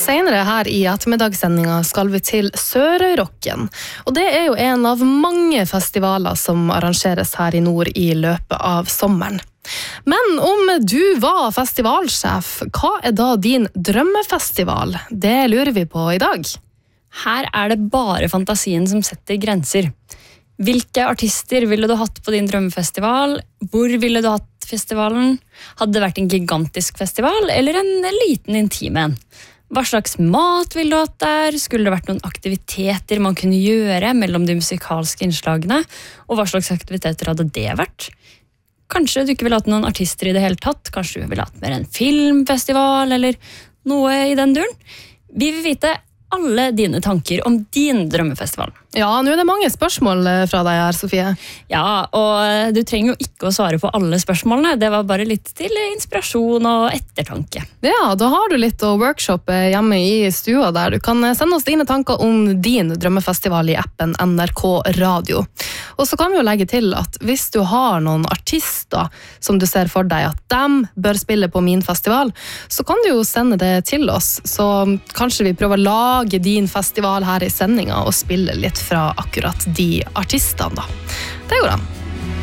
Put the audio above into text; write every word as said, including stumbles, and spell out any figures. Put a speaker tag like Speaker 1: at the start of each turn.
Speaker 1: senere her i ettermiddagssendinga skal vi til Sørøyrocken. Og det er jo en av mange festivaler som arrangeres her i nord i løpet av sommeren. Men om du var festivalsjef, hva er da din drømmefestival? Det lurer vi på i dag.
Speaker 2: Her er det bare fantasien som setter grenser. Hvilke artister ville du hatt på din drømmefestival? Hvor ville du hatt festivalen? Hadde det vært en gigantisk festival, eller en liten intim en? Hva slags mat ville du hatt der? Skulle det vært noen aktiviteter man kunne gjøre mellom de musikalske innslagene? Og hva slags aktiviteter hadde det vært? Kanskje du ikke ville hatt noen artister i det hele tatt? Kanskje du ville hatt mer en filmfestival, eller noe i den duren? Vi vil vite alle dine tanker om din drømmefestival.
Speaker 1: Ja, nå er det mange spørsmål fra deg her, Sofie.
Speaker 2: Ja, og du trenger jo ikke å svare på alle spørsmålene. Det var bare litt til inspirasjon og ettertanke.
Speaker 1: Ja, da har du litt å workshoppe hjemme i stua der. Du kan sende oss dine tanker om din drømmefestival i appen N R K Radio. Og så kan vi jo legge til at hvis du har noen artister som du ser for deg at de bør spille på min festival, så kan du jo sende det til oss. Så kanskje vi prøver å lage din festival her i sendinga og spille litt fra akkurat de artistene da. Det går an.